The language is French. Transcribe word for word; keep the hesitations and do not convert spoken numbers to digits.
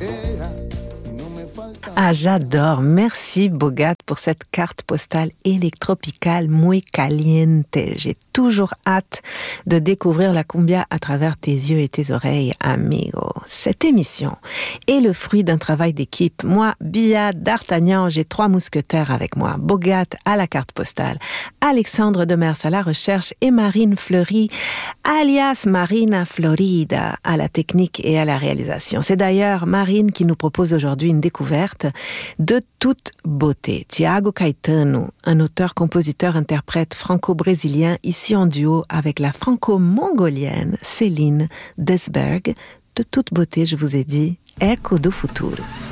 Ah, j'adore. Merci, Bogat, pour cette carte postale électropicale muy caliente. J'ai toujours hâte de découvrir la cumbia à travers tes yeux et tes oreilles, amigo. Cette émission est le fruit d'un travail d'équipe. Moi, Bia, D'Artagnan, j'ai trois mousquetaires avec moi. Bogat à la carte postale, Alexandre Demers à la recherche et Marine Fleury, alias Marina Florida, à la technique et à la réalisation. C'est d'ailleurs Marine qui nous propose aujourd'hui une découverte de toute beauté. Tiago Caetano, un auteur, compositeur, interprète franco-brésilien, ici en duo avec la franco-mongolienne Céline Desberg. De toute beauté, je vous ai dit, Eco do Futuro.